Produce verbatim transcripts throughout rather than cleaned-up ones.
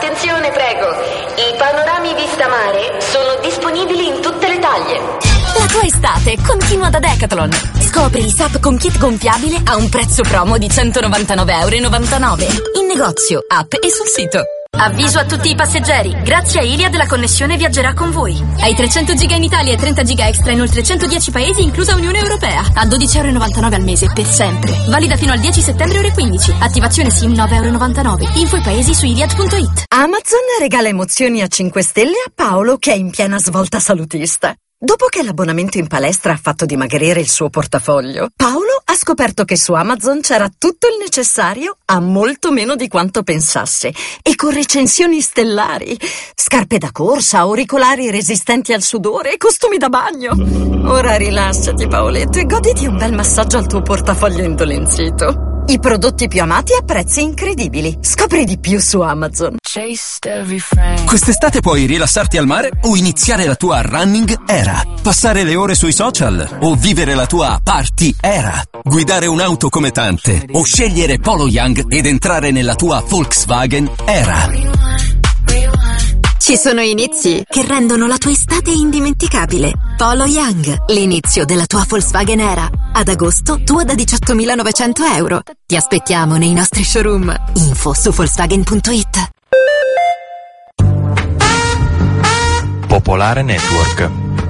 Attenzione, prego. I panorami vista mare sono disponibili in tutte le taglie. La tua estate continua da Decathlon. Scopri i S A P con kit gonfiabile a un prezzo promo di centonovantanove virgola novantanove euro. In negozio, app e sul sito. Avviso a tutti i passeggeri, grazie a Iliad la connessione viaggerà con voi. Hai trecento giga in Italia e trenta giga extra in oltre centodieci paesi, inclusa Unione Europea. A dodici virgola novantanove euro al mese, per sempre. Valida fino al dieci settembre ore quindici. Attivazione SIM nove virgola novantanove euro. Info e paesi su iliad punto it. Amazon regala emozioni a cinque stelle a Paolo, che è in piena svolta salutista. Dopo che l'abbonamento in palestra ha fatto dimagrire il suo portafoglio, Paolo ha scoperto che su Amazon c'era tutto il necessario a molto meno di quanto pensasse, e con recensioni stellari, scarpe da corsa, auricolari resistenti al sudore e costumi da bagno. Ora rilassati, Paoletto, e goditi un bel massaggio al tuo portafoglio indolenzito. I prodotti più amati a prezzi incredibili. Scopri di più su Amazon. Quest'estate puoi rilassarti al mare o iniziare la tua running era. Passare le ore sui social o vivere la tua party era. Guidare un'auto come tante o scegliere Polo Young ed entrare nella tua Volkswagen era. Ci sono inizi che rendono la tua estate indimenticabile. Polo Young, l'inizio della tua Volkswagen era. Ad agosto, tua da diciottomilanovecento euro. Ti aspettiamo nei nostri showroom. Info su volkswagen punto it. Popolare Network.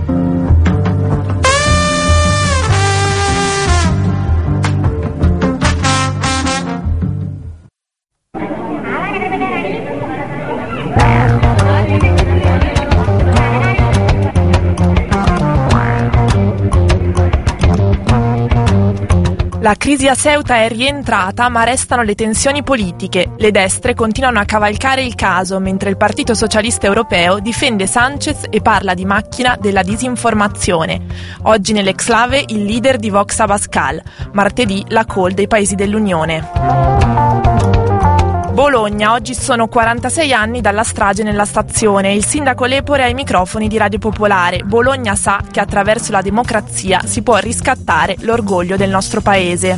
La crisi a Ceuta è rientrata, ma restano le tensioni politiche. Le destre continuano a cavalcare il caso, mentre il Partito Socialista Europeo difende Sánchez e parla di macchina della disinformazione. Oggi nell'exclave il leader di Vox Abascal, martedì la call dei paesi dell'Unione. Bologna, oggi sono quarantasei anni dalla strage nella stazione. Il sindaco Lepore ai microfoni di Radio Popolare. Bologna sa che attraverso la democrazia si può riscattare l'orgoglio del nostro paese.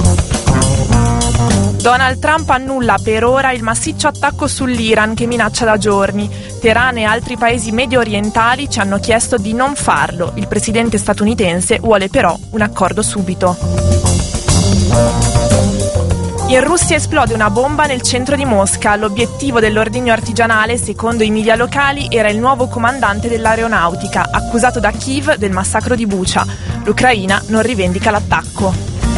Donald Trump annulla per ora il massiccio attacco sull'Iran che minaccia da giorni. Teheran e altri paesi medio orientali ci hanno chiesto di non farlo. Il presidente statunitense vuole però un accordo subito. In Russia esplode una bomba nel centro di Mosca. L'obiettivo dell'ordigno artigianale, secondo i media locali, era il nuovo comandante dell'aeronautica, accusato da Kiev del massacro di Bucha. L'Ucraina non rivendica l'attacco.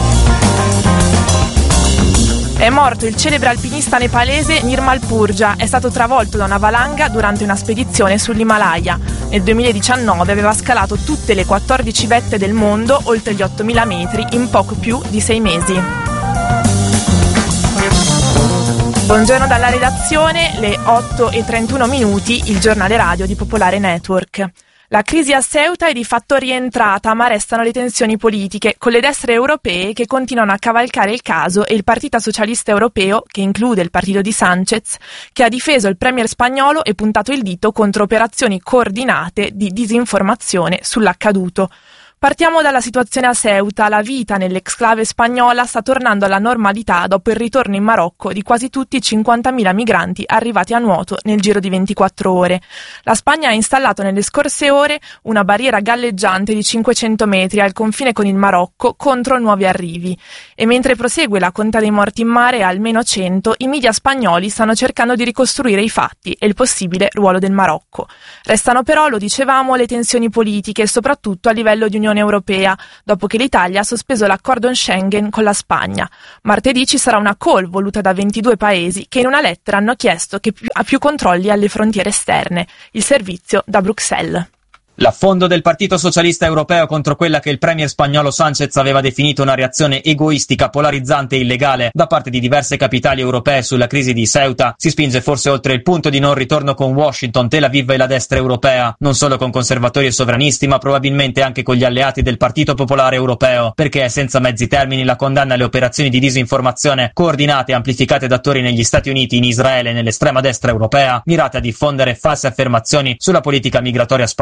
È morto il celebre alpinista nepalese Nirmal Purja. È stato travolto da una valanga durante una spedizione sull'Himalaya. Nel duemiladiciannove aveva scalato tutte le quattordici vette del mondo, oltre gli ottomila metri, in poco più di sei mesi. Buongiorno dalla redazione, le otto e trentuno minuti, il giornale radio di Popolare Network. La crisi a Ceuta è di fatto rientrata, ma restano le tensioni politiche, con le destre europee che continuano a cavalcare il caso e il Partito Socialista Europeo, che include il partito di Sánchez, che ha difeso il premier spagnolo e puntato il dito contro operazioni coordinate di disinformazione sull'accaduto. Partiamo dalla situazione a Ceuta. La vita nell'exclave spagnola sta tornando alla normalità dopo il ritorno in Marocco di quasi tutti i cinquantamila migranti arrivati a nuoto nel giro di ventiquattro ore. La Spagna ha installato nelle scorse ore una barriera galleggiante di cinquecento metri al confine con il Marocco contro nuovi arrivi. E mentre prosegue la conta dei morti in mare a almeno cento, i media spagnoli stanno cercando di ricostruire i fatti e il possibile ruolo del Marocco. Restano però, lo dicevamo, le tensioni politiche, soprattutto a livello di Unione Europea, dopo che l'Italia ha sospeso l'accordo Schengen con la Spagna. Martedì ci sarà una call voluta da ventidue paesi che in una lettera hanno chiesto che più, più controlli alle frontiere esterne. Il servizio da Bruxelles. L'affondo del Partito Socialista Europeo contro quella che il premier spagnolo Sánchez aveva definito una reazione egoistica, polarizzante e illegale da parte di diverse capitali europee sulla crisi di Ceuta si spinge forse oltre il punto di non ritorno con Washington, Tel Aviv e la destra europea, non solo con conservatori e sovranisti, ma probabilmente anche con gli alleati del Partito Popolare Europeo, perché è senza mezzi termini la condanna alle operazioni di disinformazione coordinate e amplificate da attori negli Stati Uniti, in Israele e nell'estrema destra europea, mirate a diffondere false affermazioni sulla politica migratoria spagnola,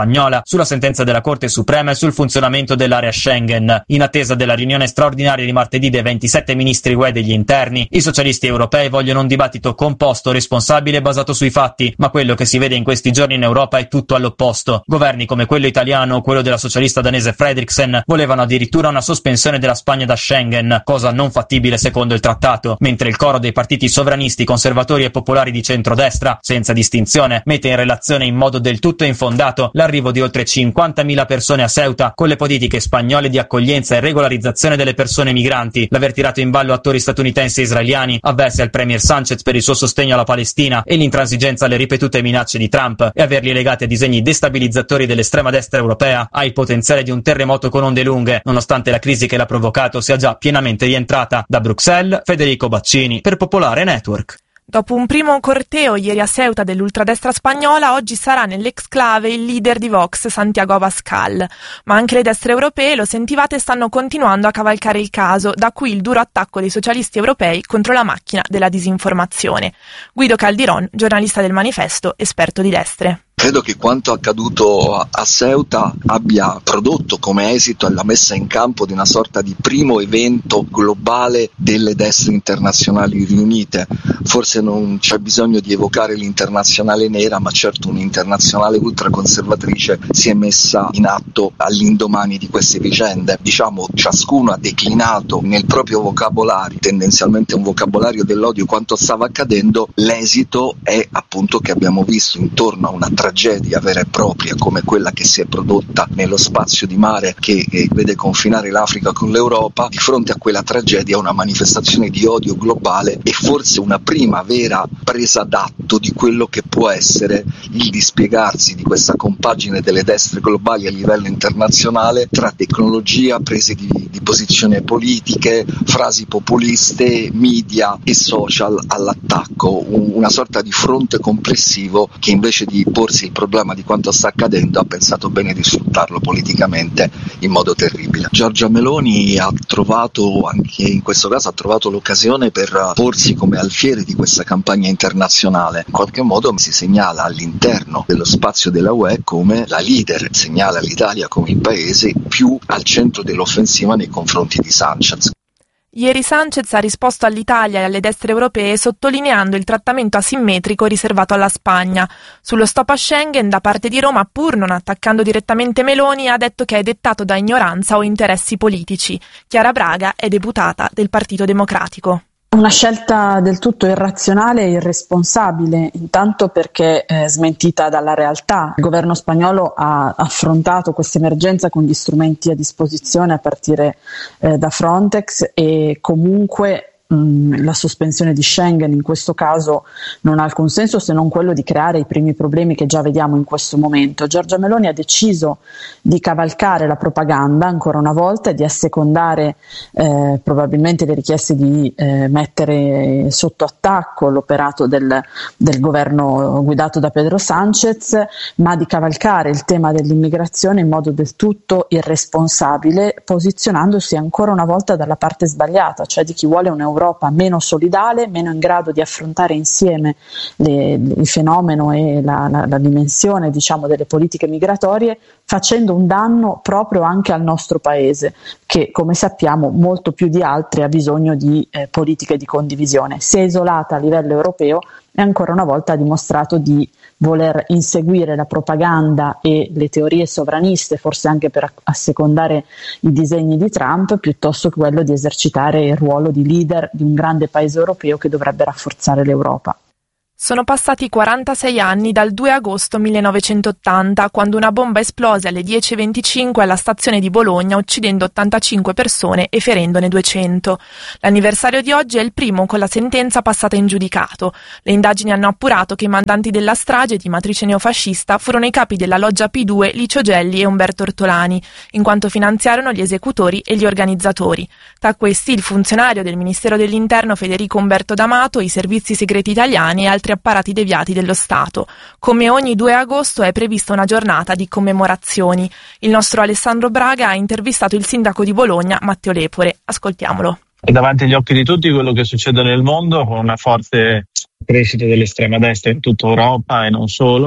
sulla sentenza della Corte Suprema e sul funzionamento dell'area Schengen. In attesa della riunione straordinaria di martedì dei ventisette ministri U E degli interni, i socialisti europei vogliono un dibattito composto, responsabile e basato sui fatti, ma quello che si vede in questi giorni in Europa è tutto all'opposto. Governi come quello italiano o quello della socialista danese Frederiksen volevano addirittura una sospensione della Spagna da Schengen, cosa non fattibile secondo il trattato, mentre il coro dei partiti sovranisti, conservatori e popolari di centrodestra, senza distinzione, mette in relazione in modo del tutto infondato l'arrivo di oltre cinquantamila persone a Ceuta con le politiche spagnole di accoglienza e regolarizzazione delle persone migranti, l'aver tirato in ballo attori statunitensi e israeliani, avversi al premier Sanchez per il suo sostegno alla Palestina e l'intransigenza alle ripetute minacce di Trump e averli legati a disegni destabilizzatori dell'estrema destra europea, ha il potenziale di un terremoto con onde lunghe, nonostante la crisi che l'ha provocato sia già pienamente rientrata. Da Bruxelles, Federico Baccini, per Popolare Network. Dopo un primo corteo ieri a Ceuta dell'ultradestra spagnola, oggi sarà nell'exclave il leader di Vox, Santiago Abascal. Ma anche le destre europee, lo sentivate, stanno continuando a cavalcare il caso, da qui il duro attacco dei socialisti europei contro la macchina della disinformazione. Guido Caldiron, giornalista del Manifesto, esperto di destre. Credo che quanto accaduto a Ceuta abbia prodotto come esito la messa in campo di una sorta di primo evento globale delle destre internazionali riunite. Forse non c'è bisogno di evocare l'internazionale nera, ma certo un'internazionale ultraconservatrice si è messa in atto all'indomani di queste vicende. Diciamo, ciascuno ha declinato nel proprio vocabolario, tendenzialmente un vocabolario dell'odio, quanto stava accadendo. L'esito è appunto che abbiamo visto intorno a una tragedia vera e propria come quella che si è prodotta nello spazio di mare che, che vede confinare l'Africa con l'Europa. Di fronte a quella tragedia una manifestazione di odio globale e forse una prima vera presa d'atto di quello che può essere il dispiegarsi di questa compagine delle destre globali a livello internazionale tra tecnologia, prese di, di posizione politiche, frasi populiste, media e social all'attacco, un, una sorta di fronte complessivo che invece di porsi il problema di quanto sta accadendo ha pensato bene di sfruttarlo politicamente in modo terribile. Giorgia Meloni ha trovato, anche in questo caso, ha trovato l'occasione per porsi come alfiere di questa campagna internazionale. In qualche modo si segnala all'interno dello spazio della U E come la leader, segnala l'Italia come il paese più al centro dell'offensiva nei confronti di Sanchez. Ieri Sanchez ha risposto all'Italia e alle destre europee sottolineando il trattamento asimmetrico riservato alla Spagna. Sullo stop a Schengen, da parte di Roma, pur non attaccando direttamente Meloni, ha detto che è dettato da ignoranza o interessi politici. Chiara Braga è deputata del Partito Democratico. Una scelta del tutto irrazionale e irresponsabile, intanto perché eh, smentita dalla realtà. Il governo spagnolo ha affrontato questa emergenza con gli strumenti a disposizione a partire eh, da Frontex e comunque mh, la sospensione di Schengen in questo caso non ha alcun senso se non quello di creare i primi problemi che già vediamo in questo momento. Giorgia Meloni ha deciso di cavalcare la propaganda ancora una volta e di assecondare eh, probabilmente le richieste di eh, mettere sotto attacco l'operato del, del governo guidato da Pedro Sanchez, ma di cavalcare il tema dell'immigrazione in modo del tutto irresponsabile, posizionandosi ancora una volta dalla parte sbagliata, cioè di chi vuole un'Europa meno solidale, meno in grado di affrontare insieme le, il fenomeno e la, la, la dimensione, diciamo, delle politiche migratorie, facendo un danno proprio anche al nostro paese, che come sappiamo molto più di altri ha bisogno di eh, politiche di condivisione. Si è isolata a livello europeo e ancora una volta ha dimostrato di voler inseguire la propaganda e le teorie sovraniste, forse anche per assecondare i disegni di Trump, piuttosto che quello di esercitare il ruolo di leader di un grande paese europeo che dovrebbe rafforzare l'Europa. Sono passati quarantasei anni dal due agosto millenovecentottanta, quando una bomba esplose alle dieci e venticinque alla stazione di Bologna, uccidendo ottantacinque persone e ferendone duecento. L'anniversario di oggi è il primo con la sentenza passata in giudicato. Le indagini hanno appurato che i mandanti della strage di matrice neofascista furono i capi della loggia P due Licio Gelli e Umberto Ortolani, in quanto finanziarono gli esecutori e gli organizzatori. Tra questi il funzionario del Ministero dell'Interno Federico Umberto D'Amato, i servizi segreti italiani e altri apparati deviati dello Stato. Come ogni due agosto è prevista una giornata di commemorazioni. Il nostro Alessandro Braga ha intervistato il sindaco di Bologna, Matteo Lepore. Ascoltiamolo. È davanti agli occhi di tutti quello che succede nel mondo, con una forte crescita dell'estrema destra in tutta Europa e non solo.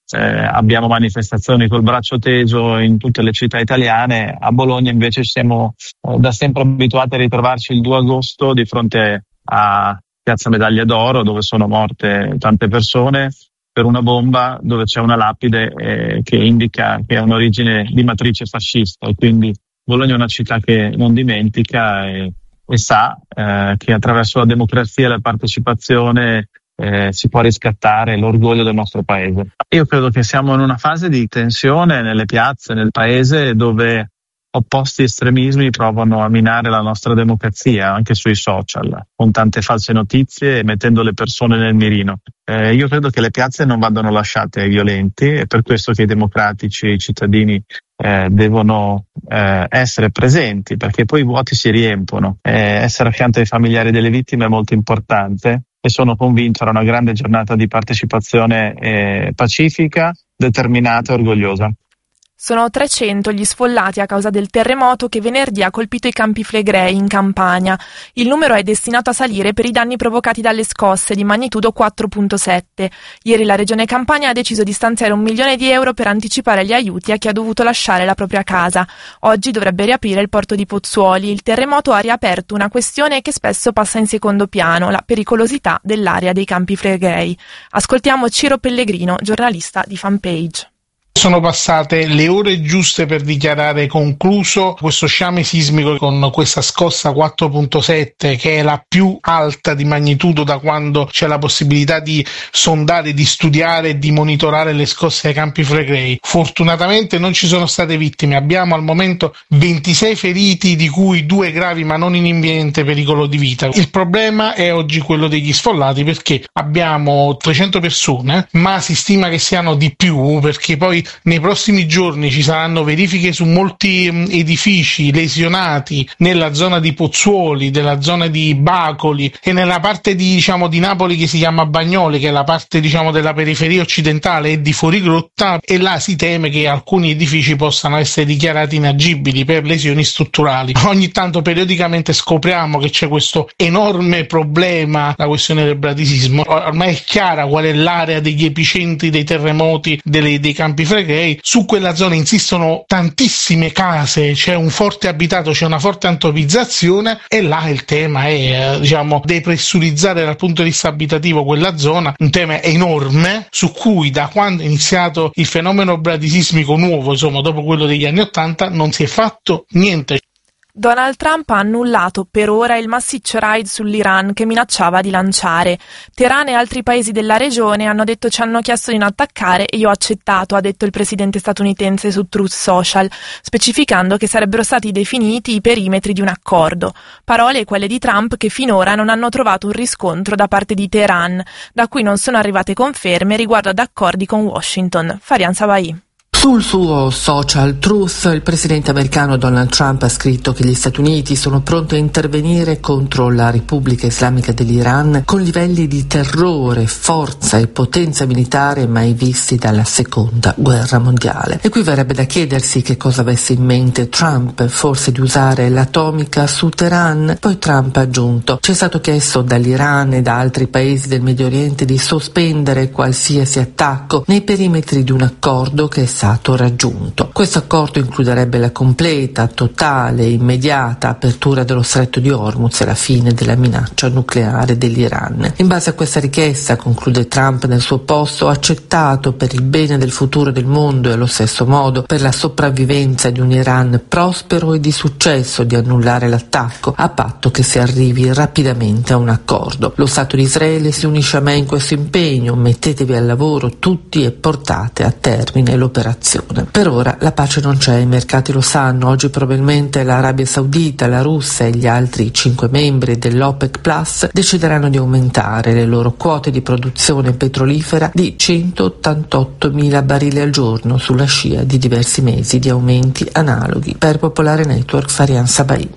eh, abbiamo manifestazioni col braccio teso in tutte le città italiane. A Bologna invece siamo eh, da sempre abituati a ritrovarci il due agosto di fronte a Piazza Medaglia d'Oro, dove sono morte tante persone per una bomba, dove c'è una lapide eh, che indica che ha un'origine di matrice fascista, e quindi Bologna è una città che non dimentica e, e sa eh, che attraverso la democrazia e la partecipazione eh, si può riscattare l'orgoglio del nostro paese. Io credo che siamo in una fase di tensione nelle piazze, nel paese, dove opposti estremismi provano a minare la nostra democrazia anche sui social, con tante false notizie e mettendo le persone nel mirino. Eh, io credo che le piazze non vadano lasciate ai violenti, è per questo che i democratici e i cittadini eh, devono eh, essere presenti, perché poi i vuoti si riempono. Eh, essere accanto ai familiari delle vittime è molto importante e sono convinto sarà una grande giornata di partecipazione eh, pacifica, determinata e orgogliosa. Sono trecento gli sfollati a causa del terremoto che venerdì ha colpito i Campi Flegrei in Campania. Il numero è destinato a salire per i danni provocati dalle scosse di magnitudo quattro virgola sette. Ieri la Regione Campania ha deciso di stanziare un milione di euro per anticipare gli aiuti a chi ha dovuto lasciare la propria casa. Oggi dovrebbe riaprire il porto di Pozzuoli. Il terremoto ha riaperto una questione che spesso passa in secondo piano, la pericolosità dell'area dei Campi Flegrei. Ascoltiamo Ciro Pellegrino, giornalista di Fanpage. Sono passate le ore giuste per dichiarare concluso questo sciame sismico con questa scossa quattro virgola sette, che è la più alta di magnitudo da quando c'è la possibilità di sondare, di studiare e di monitorare le scosse ai Campi Flegrei. Fortunatamente non ci sono state vittime, abbiamo al momento ventisei feriti, di cui due gravi ma non in imminente pericolo di vita. Il problema è oggi quello degli sfollati, perché abbiamo trecento persone, ma si stima che siano di più, perché poi nei prossimi giorni ci saranno verifiche su molti edifici lesionati nella zona di Pozzuoli, della zona di Bacoli e nella parte di, diciamo, di Napoli che si chiama Bagnoli, che è la parte, diciamo, della periferia occidentale e di Fuorigrotta, e là si teme che alcuni edifici possano essere dichiarati inagibili per lesioni strutturali. Ogni tanto periodicamente scopriamo che c'è questo enorme problema, la questione del bradisismo. Ormai è chiara qual è l'area degli epicentri dei terremoti delle, dei Campi Flegrei. Su quella zona insistono tantissime case, c'è un forte abitato, c'è una forte antropizzazione, e là il tema è, diciamo, depressurizzare dal punto di vista abitativo quella zona, un tema enorme su cui da quando è iniziato il fenomeno bradisismico nuovo, insomma dopo quello degli anni Ottanta, non si è fatto niente. Donald Trump ha annullato per ora il massiccio raid sull'Iran che minacciava di lanciare. Teheran e altri paesi della regione hanno detto ci hanno chiesto di non attaccare e io ho accettato, ha detto il presidente statunitense su Truth Social, specificando che sarebbero stati definiti i perimetri di un accordo. Parole quelle di Trump che finora non hanno trovato un riscontro da parte di Teheran, da cui non sono arrivate conferme riguardo ad accordi con Washington. Farian Sabai. Sul suo social Truth, il presidente americano Donald Trump ha scritto che gli Stati Uniti sono pronti a intervenire contro la Repubblica Islamica dell'Iran con livelli di terrore, forza e potenza militare mai visti dalla seconda guerra mondiale. E qui verrebbe da chiedersi che cosa avesse in mente Trump, forse di usare l'atomica su Teheran. Poi Trump ha aggiunto: ci è stato chiesto dall'Iran e da altri paesi del Medio Oriente di sospendere qualsiasi attacco nei perimetri di un accordo che è stato raggiunto. Questo accordo includerebbe la completa, totale e immediata apertura dello stretto di Hormuz e la fine della minaccia nucleare dell'Iran. In base a questa richiesta, conclude Trump nel suo post, ho accettato per il bene del futuro del mondo e allo stesso modo per la sopravvivenza di un Iran prospero e di successo di annullare l'attacco, a patto che si arrivi rapidamente a un accordo. Lo Stato di Israele si unisce a me in questo impegno, mettetevi al lavoro tutti e portate a termine l'operazione. Per ora la pace non c'è, i mercati lo sanno. Oggi probabilmente l'Arabia Saudita, la Russia e gli altri cinque membri dell'OPEC Plus decideranno di aumentare le loro quote di produzione petrolifera di centottantottomila barili al giorno sulla scia di diversi mesi di aumenti analoghi. Per Popolare Network, Farian Sabai.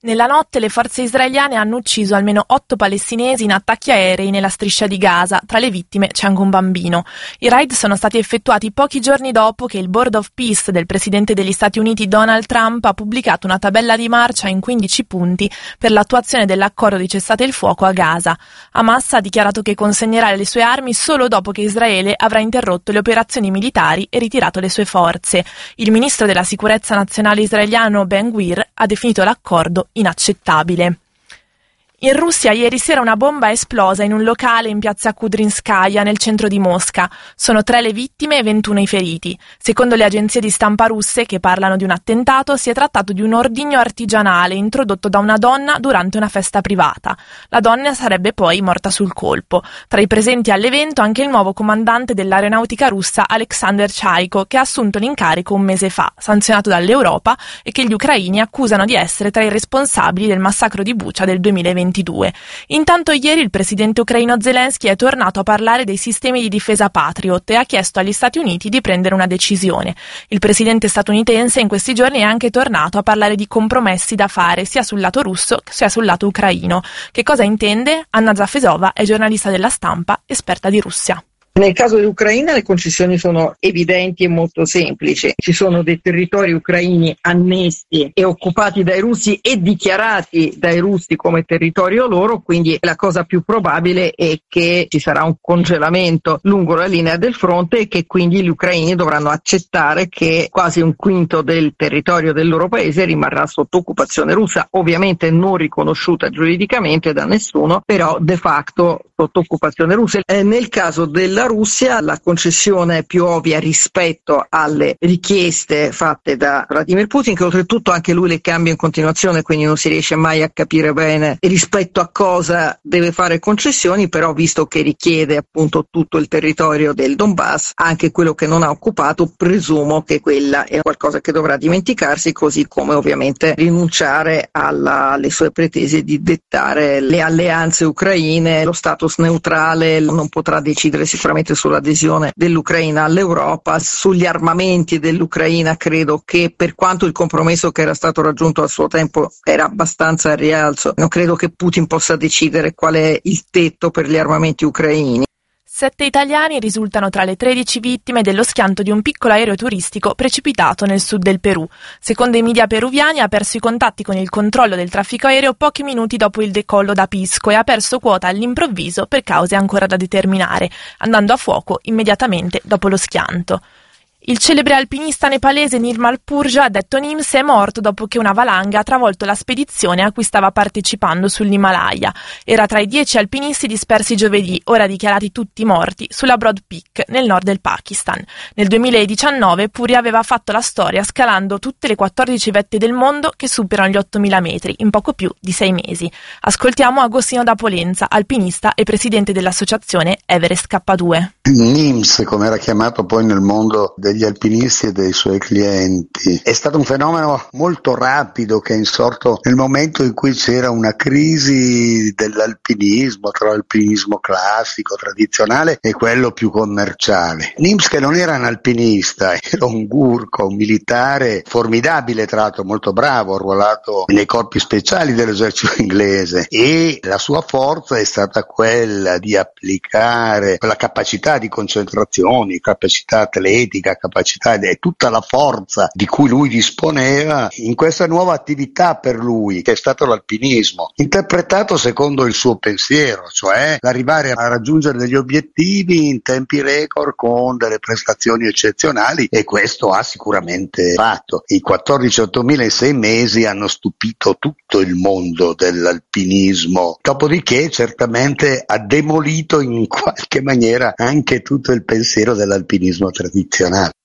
Nella notte le forze israeliane hanno ucciso almeno otto palestinesi in attacchi aerei nella striscia di Gaza. Tra le vittime c'è anche un bambino. I raid sono stati effettuati pochi giorni dopo che il Board of Peace del presidente degli Stati Uniti Donald Trump ha pubblicato una tabella di marcia in quindici punti per l'attuazione dell'accordo di cessate il fuoco a Gaza. Hamas ha dichiarato che consegnerà le sue armi solo dopo che Israele avrà interrotto le operazioni militari e ritirato le sue forze. Il ministro della sicurezza nazionale israeliano Ben Gvir ha definito l'accordo inaccettabile. In Russia ieri sera una bomba è esplosa in un locale in piazza Kudrinskaya nel centro di Mosca. Sono tre le vittime e ventuno i feriti. Secondo le agenzie di stampa russe che parlano di un attentato, si è trattato di un ordigno artigianale introdotto da una donna durante una festa privata. La donna sarebbe poi morta sul colpo. Tra i presenti all'evento anche il nuovo comandante dell'aeronautica russa Alexander Chaiko, che ha assunto l'incarico un mese fa, sanzionato dall'Europa, e che gli ucraini accusano di essere tra i responsabili del massacro di Bucha del duemilaventidue. Intanto ieri il presidente ucraino Zelensky è tornato a parlare dei sistemi di difesa Patriot e ha chiesto agli Stati Uniti di prendere una decisione. Il presidente statunitense in questi giorni è anche tornato a parlare di compromessi da fare sia sul lato russo sia sul lato ucraino. Che cosa intende? Anna Zafesova è giornalista della Stampa, esperta di Russia. Nel caso dell'Ucraina le concessioni sono evidenti e molto semplici. Ci sono dei territori ucraini annessi e occupati dai russi e dichiarati dai russi come territorio loro, quindi la cosa più probabile è che ci sarà un congelamento lungo la linea del fronte e che quindi gli ucraini dovranno accettare che quasi un quinto del territorio del loro paese rimarrà sotto occupazione russa, ovviamente non riconosciuta giuridicamente da nessuno, però de facto sotto occupazione russa. Eh, nel caso della Russia la concessione più ovvia rispetto alle richieste fatte da Vladimir Putin, che oltretutto anche lui le cambia in continuazione, quindi non si riesce mai a capire bene rispetto a cosa deve fare concessioni, però visto che richiede appunto tutto il territorio del Donbass, anche quello che non ha occupato, presumo che quella è qualcosa che dovrà dimenticarsi, così come ovviamente rinunciare alla, alle sue pretese di dettare le alleanze ucraine, lo status neutrale, non potrà decidere sicuramente sull'adesione dell'Ucraina all'Europa. Sugli armamenti dell'Ucraina credo che, per quanto il compromesso che era stato raggiunto a suo tempo era abbastanza a rialzo, non credo che Putin possa decidere qual è il tetto per gli armamenti ucraini. Sette italiani risultano tra le tredici vittime dello schianto di un piccolo aereo turistico precipitato nel sud del Perù. Secondo i media peruviani ha perso i contatti con il controllo del traffico aereo pochi minuti dopo il decollo da Pisco e ha perso quota all'improvviso per cause ancora da determinare, andando a fuoco immediatamente dopo lo schianto. Il celebre alpinista nepalese Nirmal Purja, detto Nims, è morto dopo che una valanga ha travolto la spedizione a cui stava partecipando sull'Himalaya. Era tra i dieci alpinisti dispersi giovedì, ora dichiarati tutti morti, sulla Broad Peak, nel nord del Pakistan. Nel duemiladiciannove Purja aveva fatto la storia scalando tutte le quattordici vette del mondo che superano gli ottomila metri, in poco più di sei mesi. Ascoltiamo Agostino da Polenza, alpinista e presidente dell'associazione Everest K due. Nims, come era chiamato poi nel mondo degli alpinisti e dei suoi clienti, è stato un fenomeno molto rapido che è insorto nel momento in cui c'era una crisi dell'alpinismo, tra l'alpinismo classico, tradizionale e quello più commerciale. Nims, che non era un alpinista, era un gurkha, un militare formidabile, tra l'altro molto bravo, arruolato nei corpi speciali dell'esercito inglese, e la sua forza è stata quella di applicare quella capacità di concentrazione, capacità atletica, capacità e tutta la forza di cui lui disponeva in questa nuova attività per lui, che è stato l'alpinismo, interpretato secondo il suo pensiero, cioè l'arrivare a raggiungere degli obiettivi in tempi record con delle prestazioni eccezionali, e questo ha sicuramente fatto. I quattordici ottomila in sei mesi hanno stupito tutto il mondo dell'alpinismo, dopodiché certamente ha demolito in qualche maniera anche tutto il pensiero dell'alpinismo tradizionale.